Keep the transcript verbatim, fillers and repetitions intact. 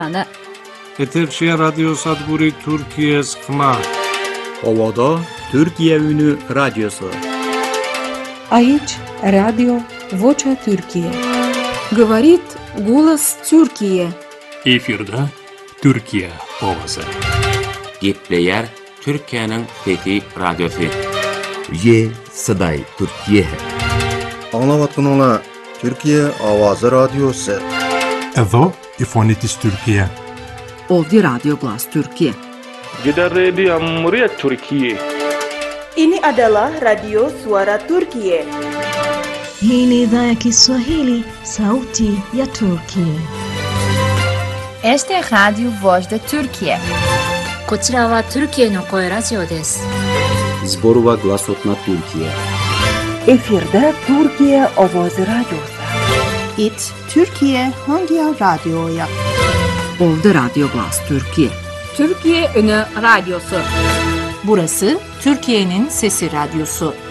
Ana. Eterşehir Radyo Sadburi Türkiye sıkma. Ovada Türkiye Ünü Radyosu. Aici Radio Vocea Türkiye. Говорит голос Türkiye. Efirde Türkiye ovası. Gepleyer Türkiye'nin Fethi Radyosu. Ye Saday Türkiye. Anlavatın ola Türkiye Avazı Radyosu. Evo İfonitis Türkiye. Ovdje Radio Glas Türkiye. Gider Radio Cumhuriyet Türkiye. Ini adalah Radio Suara Turkiye. Hii ni idhaa ya Kiswahili, sauti ya Turkiye. Este é Radio Voz da Turkiye. こちらは Türkiyeの声ラジオです。 Zborova Glasotna Türkiye. Efirde Türkiye Ovozi Radyosu. It Türkiye Hangi Radyo'ya? Ovdje Radio Glas Türkiye. Türkiye Ünü Radyosu. Burası Türkiye'nin Sesi Radyosu.